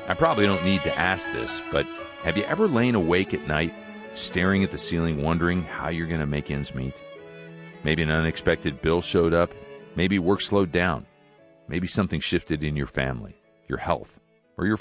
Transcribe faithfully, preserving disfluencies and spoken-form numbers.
I probably don't need to ask this, but have you ever lain awake at night, staring at the ceiling, wondering how you're going to make ends meet? Maybe an unexpected bill showed up. Maybe work slowed down. Maybe something shifted in your family, your health,